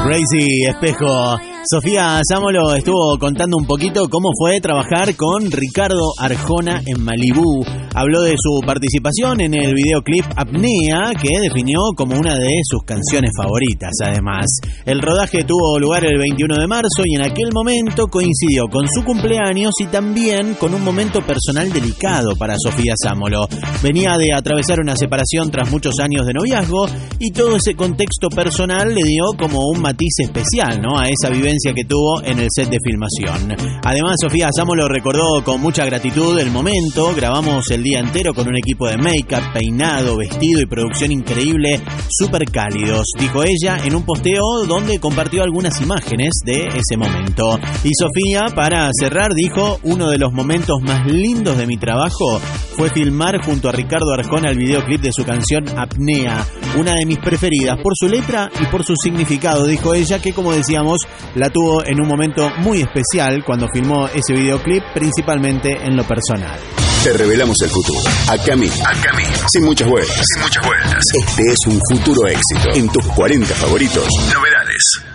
Crazy Espejo. Sofía Sámolo estuvo contando un poquito cómo fue trabajar con Ricardo Arjona en Malibú. Habló de su participación en el videoclip Apnea, que definió como una de sus canciones favoritas. Además, el rodaje tuvo lugar el 21 de marzo y en aquel momento coincidió con su cumpleaños y también con un momento personal delicado para Sofía Sámolo. Venía de atravesar una separación tras muchos años de noviazgo y todo ese contexto personal le dio como un matiz especial, ¿no?, a esa vivencia que tuvo en el set de filmación. Además, Sofía Sámolo recordó con mucha gratitud el momento. Grabamos el día entero con un equipo de make-up, peinado, vestido y producción increíble, súper cálidos, dijo ella en un posteo donde compartió algunas imágenes de ese momento. Y Sofía, para cerrar, dijo: uno de los momentos más lindos de mi trabajo fue filmar junto a Ricardo Arjona el videoclip de su canción Apnea, una de mis preferidas por su letra y por su significado, dijo ella, que, como decíamos, la tuvo en un momento muy especial cuando filmó ese videoclip, principalmente en lo personal. Te revelamos el futuro. Acá mismo. Sin muchas vueltas. Este es un futuro éxito. En tus 40 favoritos. Novedades.